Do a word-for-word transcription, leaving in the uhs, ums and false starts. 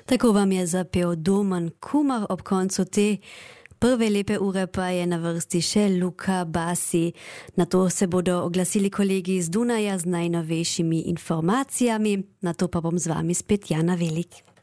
Tako vam je zapel Domen Kumar ob koncu te prve lepe ure, pa je na vrsti še Luka Basi. Na to se bodo oglasili kolegi iz Dunaja z najnovejšimi informacijami, na to pa bom z vami spet Jana Velik.